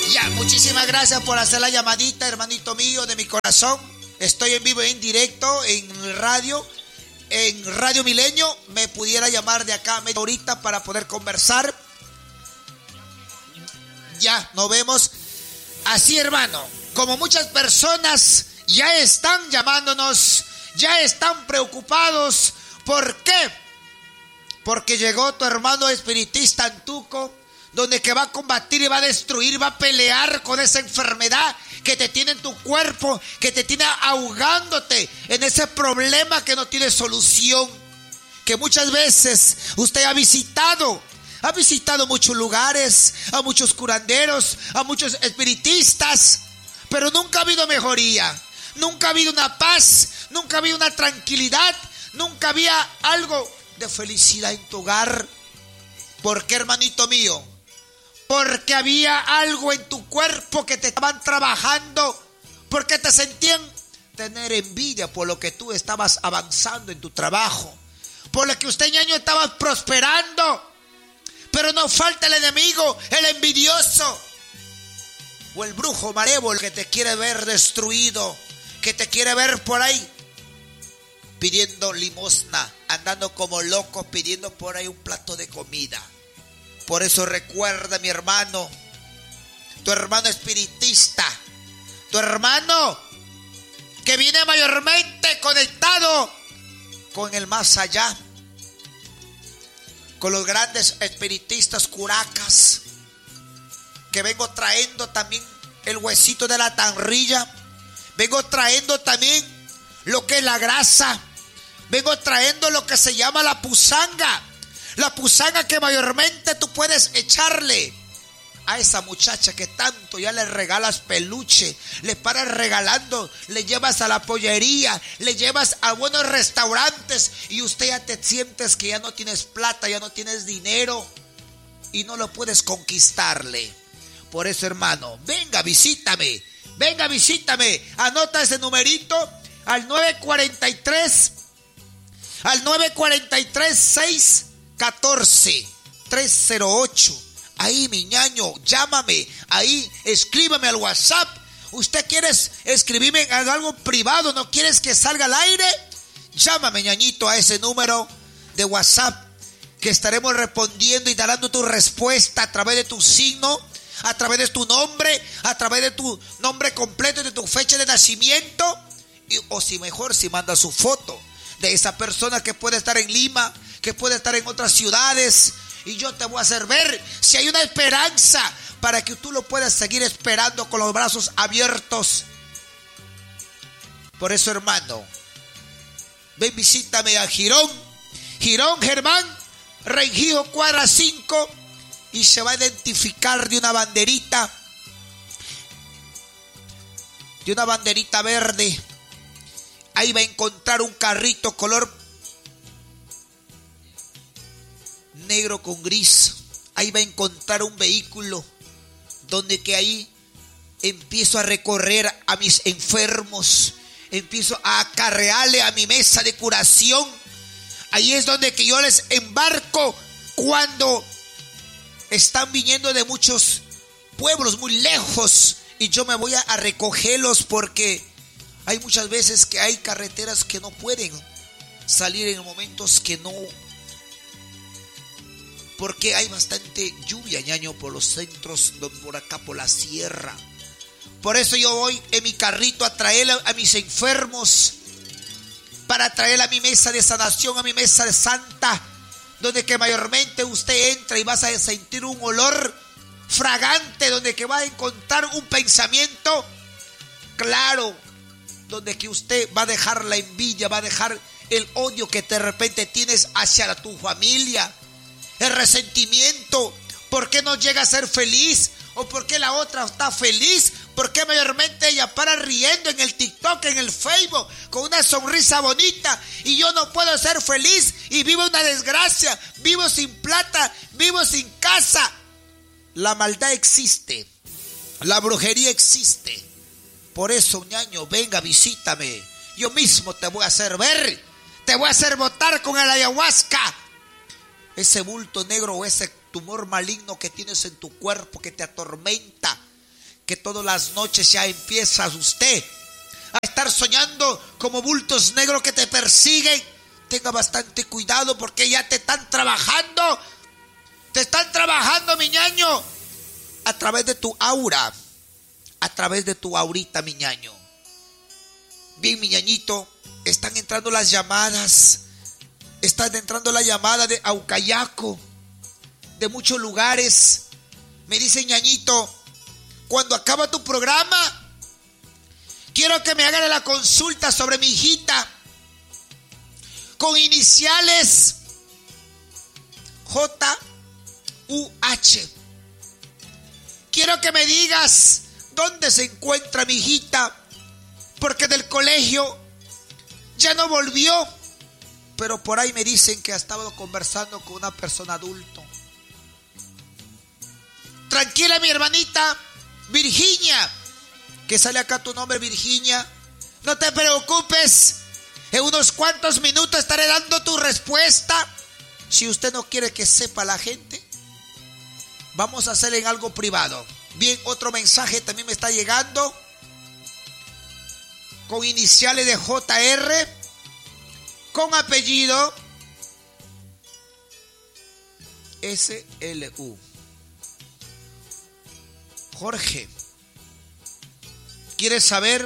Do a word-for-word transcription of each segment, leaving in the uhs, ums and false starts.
Ya, muchísimas gracias por hacer la llamadita, hermanito mío, de mi corazón. Estoy en vivo, en directo, en radio, en Radio Milenio. Me pudiera llamar de acá media horita para poder conversar. Ya, nos vemos. Así, hermano, como muchas personas ya están llamándonos, ya están preocupados. ¿Por qué? Porque llegó tu hermano espiritista Antuco, donde que va a combatir y va a destruir, va a pelear con esa enfermedad que te tiene en tu cuerpo, que te tiene ahogándote en ese problema que no tiene solución, que muchas veces usted ha visitado, ha visitado muchos lugares, a muchos curanderos, a muchos espiritistas, pero nunca ha habido mejoría, nunca ha habido una paz, nunca ha habido una tranquilidad, nunca había algo de felicidad en tu hogar. ¿Por qué, hermanito mío? Porque había algo en tu cuerpo que te estaban trabajando, porque te sentían tener envidia por lo que tú estabas avanzando en tu trabajo, por lo que usted, ñaño, estaba prosperando. Pero no falta el enemigo, el envidioso o el brujo malévolo que te quiere ver destruido, que te quiere ver por ahí pidiendo limosna, andando como loco, pidiendo por ahí un plato de comida. Por eso recuerda, mi hermano, tu hermano espiritista, tu hermano que viene mayormente conectado con el más allá, con los grandes espiritistas curacas, que vengo trayendo también el huesito de la tanrilla, vengo trayendo también lo que es la grasa, vengo trayendo lo que se llama la pusanga. La pusanga que mayormente tú puedes echarle a esa muchacha que tanto ya le regalas peluche, le paras regalando, le llevas a la pollería, le llevas a buenos restaurantes y usted ya te sientes que ya no tienes plata, ya no tienes dinero y no lo puedes conquistarle. Por eso, hermano, venga, visítame, venga, visítame, anota ese numerito al nueve cuatro tres, al nueve cuatro tres, seis catorce, tres cero ocho. Ahí, mi ñaño, llámame, ahí, escríbame al WhatsApp. ¿Usted quiere escribirme en algo privado? ¿No quieres que salga al aire? Llámame, ñañito, a ese número de WhatsApp, que estaremos respondiendo y dando tu respuesta a través de tu signo, a través de tu nombre, a través de tu nombre completo, de tu fecha de nacimiento, y, o si mejor, si manda su foto de esa persona que puede estar en Lima, que puede estar en otras ciudades, y yo te voy a hacer ver si hay una esperanza para que tú lo puedas seguir esperando con los brazos abiertos. Por eso, hermano, ven, visítame a Girón, Girón Germán, Rengijo cuadra cinco, y se va a identificar de una banderita, de una banderita verde. Ahí va a encontrar un carrito color negro con gris. Ahí va a encontrar un vehículo donde que ahí empiezo a recorrer a mis enfermos, empiezo a acarrearle a mi mesa de curación. Ahí es donde que yo les embarco cuando están viniendo de muchos pueblos muy lejos, y yo me voy a, a recogerlos, porque hay muchas veces que hay carreteras que no pueden salir en momentos que no, porque hay bastante lluvia, ñaño, por los centros, por acá, por la sierra. Por eso yo voy en mi carrito a traer a mis enfermos, para traer a mi mesa de sanación, a mi mesa de santa, donde que mayormente usted entra y vas a sentir un olor fragante, donde que va a encontrar un pensamiento claro, donde que usted va a dejar la envidia, va a dejar el odio que de repente tienes hacia tu familia, el resentimiento. ¿Por qué no llega a ser feliz? ¿O por qué la otra está feliz? ¿Por qué mayormente ella para riendo en el TikTok, en el Facebook, con una sonrisa bonita, y yo no puedo ser feliz y vivo una desgracia, vivo sin plata, vivo sin casa? La maldad existe, la brujería existe. Por eso, ñaño, venga, visítame. Yo mismo te voy a hacer ver, te voy a hacer botar con el ayahuasca ese bulto negro o ese tumor maligno que tienes en tu cuerpo, que te atormenta, que todas las noches ya empieza usted a estar soñando como bultos negros que te persiguen, tenga bastante cuidado porque ya te están trabajando. Te están trabajando, mi ñaño, a través de tu aura, a través de tu aurita, mi ñaño. Bien, mi ñañito, están entrando las llamadas, están entrando la llamada de Aucayaco, de muchos lugares. Me dice, ñañito, cuando acaba tu programa, quiero que me hagan la consulta sobre mi hijita, con iniciales J U H. Quiero que me digas dónde se encuentra mi hijita, porque del colegio ya no volvió, pero por ahí me dicen que ha estado conversando con una persona adulta. Tranquila, mi hermanita Virginia, que sale acá tu nombre, Virginia. No te preocupes, en unos cuantos minutos estaré dando tu respuesta. Si usted no quiere que sepa la gente, vamos a hacer en algo privado. Bien, otro mensaje también me está llegando, con iniciales de J R, con apellido S L U. Jorge, ¿quieres saber?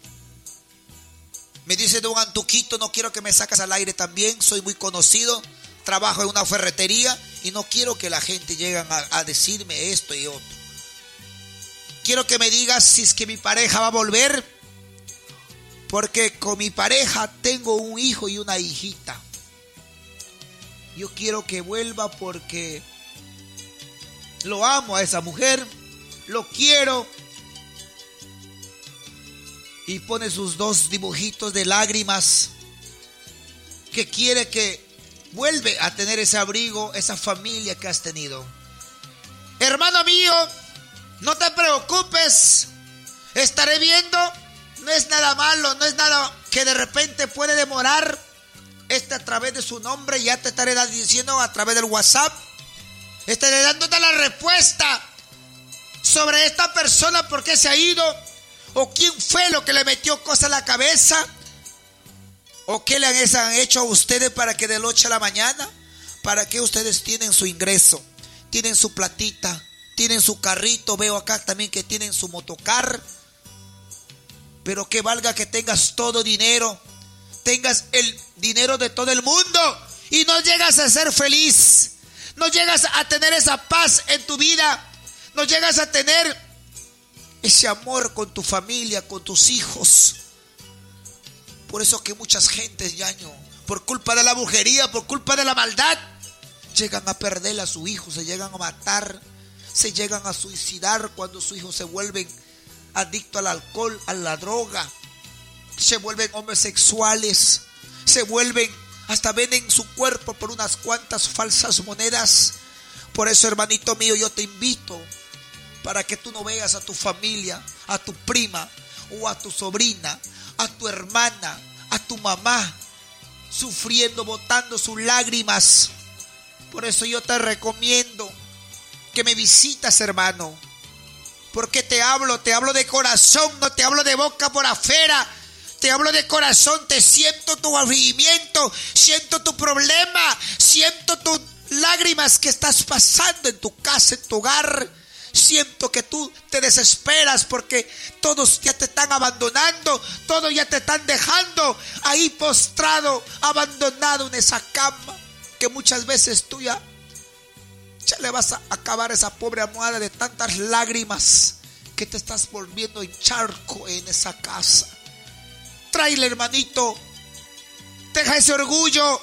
Me dice don Antuquito, no quiero que me saques al aire también, soy muy conocido, trabajo en una ferretería y no quiero que la gente llegue a, a decirme esto y otro. Quiero que me digas si es que mi pareja va a volver, porque con mi pareja tengo un hijo y una hijita. Yo quiero que vuelva porque lo amo a esa mujer, lo quiero. Y pone sus dos dibujitos de lágrimas, que quiere que vuelve a tener ese abrigo, esa familia que has tenido. Hermano mío, no te preocupes, estaré viendo. No es nada malo, no es nada que de repente puede demorar. Este a través de su nombre ya te estaré diciendo a través del WhatsApp. Estaré dándote la respuesta sobre esta persona, por qué se ha ido, o quién fue lo que le metió cosas a la cabeza, o qué le han hecho a ustedes para que de la noche a la mañana, para que ustedes tienen su ingreso, tienen su platita, tienen su carrito. Veo acá también que tienen su motocar. Pero que valga que tengas todo dinero, tengas el dinero de todo el mundo y no llegas a ser feliz, no llegas a tener esa paz en tu vida, no llegas a tener ese amor con tu familia, con tus hijos. Por eso que muchas gentes, ñaño, por culpa de la brujería, por culpa de la maldad, llegan a perder a su hijo, se llegan a matar, se llegan a suicidar cuando sus hijos se vuelven adictos al alcohol, a la droga, se vuelven homosexuales, se vuelven, hasta venden su cuerpo por unas cuantas falsas monedas. Por eso, hermanito mío, yo te invito para que tú no veas a tu familia, a tu prima o a tu sobrina, a tu hermana, a tu mamá sufriendo, botando sus lágrimas. Por eso yo te recomiendo que me visitas, hermano. Porque te hablo, te hablo de corazón, no te hablo de boca por afuera. Te hablo de corazón, te siento tu aburrimiento, siento tu problema, siento tus lágrimas que estás pasando en tu casa, en tu hogar. Siento que tú te desesperas porque todos ya te están abandonando, todos ya te están dejando ahí postrado, abandonado en esa cama, que muchas veces tú ya Ya le vas a acabar esa pobre almohada de tantas lágrimas que te estás volviendo en charco en esa casa. Tráele, hermanito. Deja ese orgullo.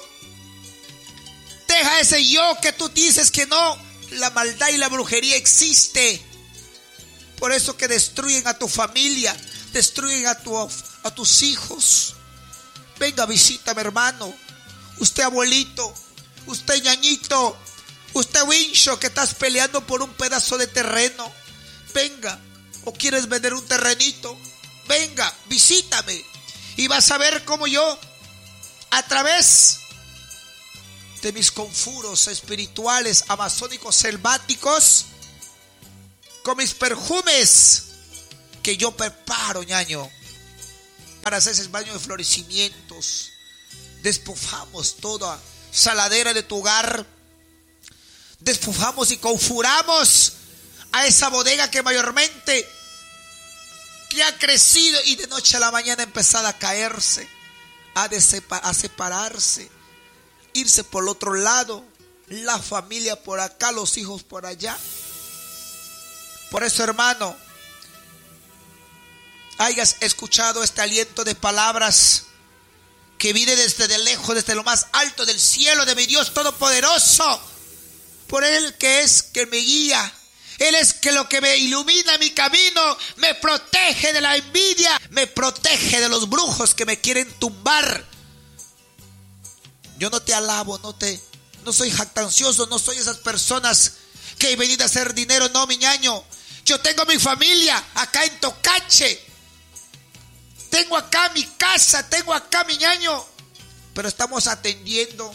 Deja ese yo que tú dices que no. La maldad y la brujería existe. Por eso que destruyen a tu familia, destruyen a, tu, a tus hijos. Venga, visítame, hermano. Usted, abuelito. Usted, ñañito. Usted, wincho, que estás peleando por un pedazo de terreno, venga. O quieres vender un terrenito, venga, visítame. Y vas a ver cómo yo, a través de mis conjuros espirituales, amazónicos, selváticos, con mis perfumes que yo preparo, ñaño, para hacer ese baño de florecimientos. Despojamos toda saladera de tu hogar. Despojamos y confuramos a esa bodega que mayormente que ha crecido y de noche a la mañana ha empezado a caerse, a, desepa- a separarse, irse por el otro lado, la familia por acá, los hijos por allá. Por eso, hermano, hayas escuchado este aliento de palabras que viene desde de lejos, desde lo más alto del cielo, de mi Dios Todopoderoso. Por Él que es que me guía, Él es que lo que me ilumina mi camino, me protege de la envidia, me protege de los brujos que me quieren tumbar. Yo no te alabo, no te, no soy jactancioso, no soy esas personas que he venido a hacer dinero, no, mi ñaño. Yo tengo mi familia acá en Tocache, tengo acá mi casa, tengo acá mi ñaño, pero estamos atendiendo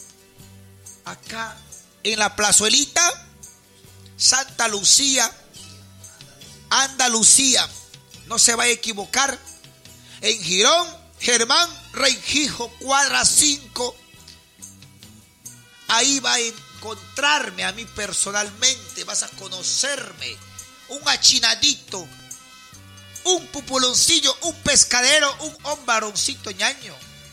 acá en la plazuelita Santa Lucía, Andalucía, no se va a equivocar, en Girón, Germán Rengifo, cuadra cinco. Ahí va a encontrarme a mí personalmente, vas a conocerme, un achinadito, un pupuloncillo, un pescadero, un hombaroncito ñaño,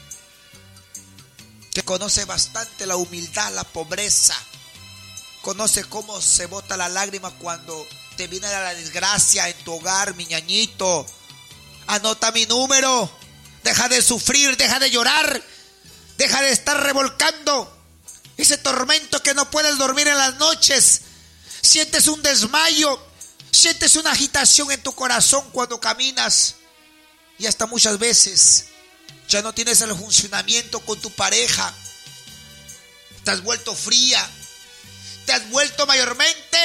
que conoce bastante la humildad, la pobreza, conoce cómo se bota la lágrima cuando te viene la desgracia en tu hogar, mi ñañito. Anota mi número, deja de sufrir, deja de llorar, deja de estar revolcando ese tormento que no puedes dormir en las noches. Sientes un desmayo, sientes una agitación en tu corazón cuando caminas, y hasta muchas veces ya no tienes el funcionamiento con tu pareja. Te has vuelto fría, te has vuelto mayormente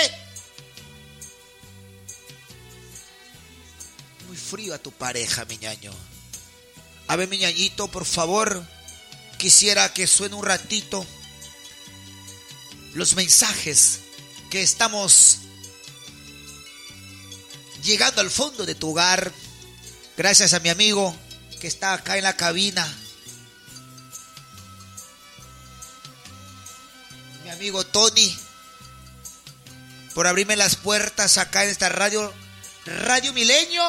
muy frío a tu pareja, mi ñaño. A ver, mi ñañito, por favor, quisiera que suene un ratito los mensajes que estamos llegando al fondo de tu hogar. Gracias a mi amigo que está acá en la cabina, mi amigo Tony, por abrirme las puertas acá en esta radio, Radio Milenio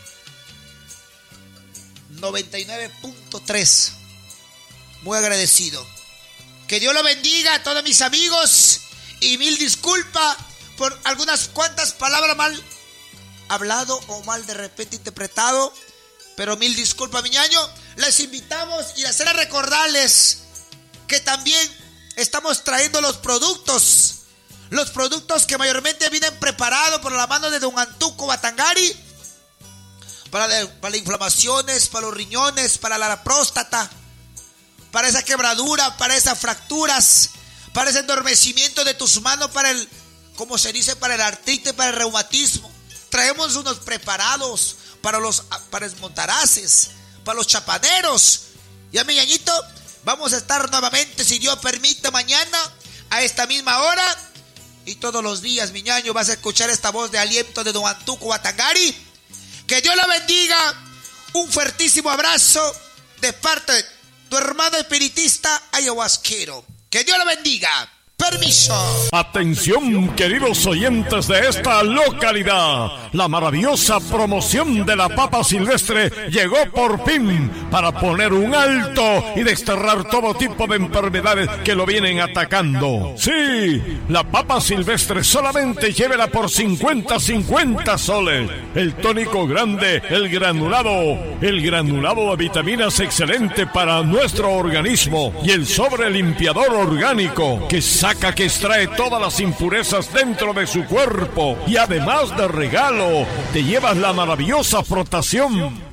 noventa y nueve punto tres. Muy agradecido. Que Dios lo bendiga a todos mis amigos, y mil disculpas por algunas cuantas palabras mal hablado o mal de repente interpretado, pero mil disculpas, mi ñaño. Les invitamos y hacer a recordarles que también estamos trayendo los productos, los productos que mayormente vienen preparados por la mano de don Antuco Batangari, para, la, para las inflamaciones, para los riñones, para la próstata, para esa quebradura, para esas fracturas, para ese endormecimiento de tus manos, para el, como se dice, para el artritis, para el reumatismo. Traemos unos preparados para los para los montaraces, para los chapaneros. Ya, mi ñañito, vamos a estar nuevamente, si Dios permite, mañana a esta misma hora, y todos los días, mi ñaño, vas a escuchar esta voz de aliento de don Antuco Batangari. Que Dios la bendiga. Un fuertísimo abrazo de parte de tu hermano espiritista ayahuasquero. Que Dios la bendiga. Permiso. Atención, queridos oyentes de esta localidad. La maravillosa promoción de la papa silvestre llegó por fin para poner un alto y desterrar todo tipo de enfermedades que lo vienen atacando. Sí, la papa silvestre solamente llévela por cincuenta, cincuenta soles. El tónico grande, el granulado, el granulado de vitaminas excelente para nuestro organismo, y el sobre limpiador orgánico que saca que extrae todas las impurezas dentro de su cuerpo. Y además de regalo, te llevas la maravillosa frotación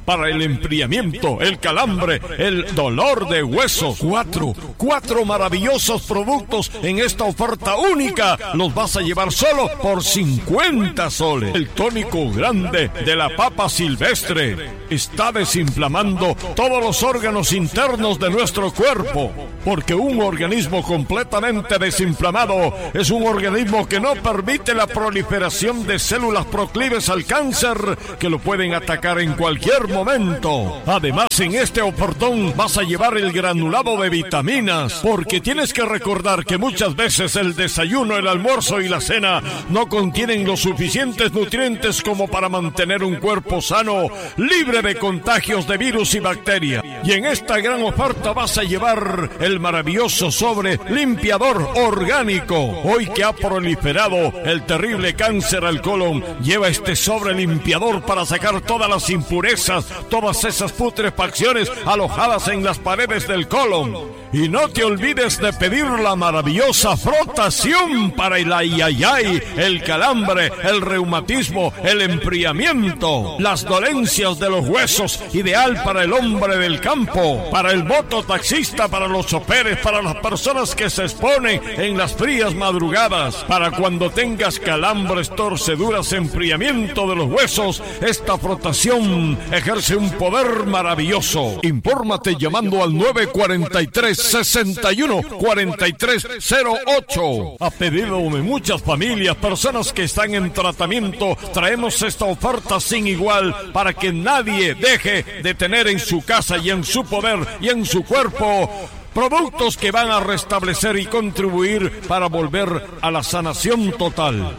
para el enfriamiento, el calambre, el dolor de huesos. Cuatro, cuatro maravillosos productos en esta oferta única. Los vas a llevar solo por cincuenta soles. El tónico grande de la papa silvestre está desinflamando todos los órganos internos de nuestro cuerpo, porque un organismo completamente desinflamado es un organismo que no permite la proliferación de células proclives al cáncer que lo pueden atacar en cualquier momento. Además, en este ofertón vas a llevar el granulado de vitaminas, porque tienes que recordar que muchas veces el desayuno, el almuerzo y la cena no contienen los suficientes nutrientes como para mantener un cuerpo sano, libre de contagios de virus y bacterias. Y en esta gran oferta vas a llevar el maravilloso sobre limpiador orgánico. Hoy que ha proliferado el terrible cáncer al colon, lleva este sobre limpiador para sacar todas las impurezas, todas esas putrefacciones alojadas en las paredes del colon. Y no te olvides de pedir la maravillosa frotación para el ayayay, el calambre, el reumatismo, el enfriamiento, las dolencias de los huesos, ideal para el hombre del campo, para el mototaxista, para los choferes, para las personas que se exponen en las frías madrugadas, para cuando tengas calambres, torceduras, enfriamiento de los huesos. Esta frotación ejerce un poder maravilloso. Infórmate llamando al nueve cuatro tres, seis uno, cuatro tres cero ocho. A pedido de muchas familias, personas que están en tratamiento, traemos esta oferta sin igual para que nadie deje de tener en su casa y en su poder y en su cuerpo productos que van a restablecer y contribuir para volver a la sanación total.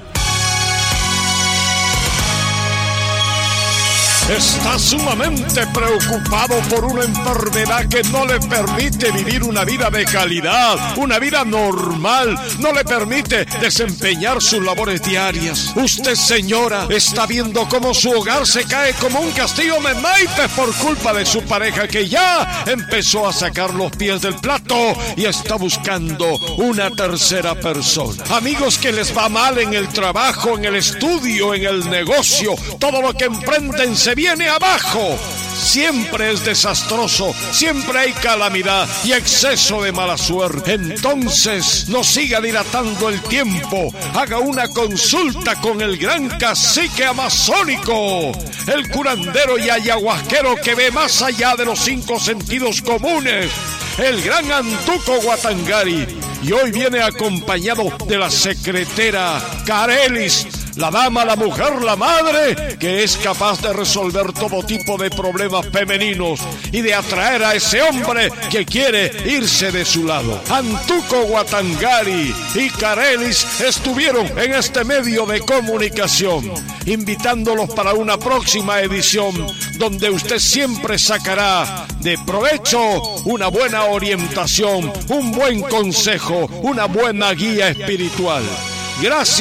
Está sumamente preocupado por una enfermedad que no le permite vivir una vida de calidad, una vida normal, no le permite desempeñar sus labores diarias. Usted, señora, está viendo cómo su hogar se cae como un castillo de naipes por culpa de su pareja, que ya empezó a sacar los pies del plato y está buscando una tercera persona. Amigos, que les va mal en el trabajo, en el estudio, en el negocio, todo lo que emprenden se viene abajo. Siempre es desastroso, siempre hay calamidad y exceso de mala suerte. Entonces, no siga dilatando el tiempo. Haga una consulta con el gran cacique amazónico, el curandero y ayahuasquero que ve más allá de los cinco sentidos comunes, el gran Antuco Guatangari. Y hoy viene acompañado de la secretera Carelis, la dama, la mujer, la madre, que es capaz de resolver todo tipo de problemas femeninos y de atraer a ese hombre que quiere irse de su lado. Antuco Guatangari y Carelis estuvieron en este medio de comunicación, invitándolos para una próxima edición donde usted siempre sacará de provecho una buena orientación, un buen consejo, una buena guía espiritual. Gracias.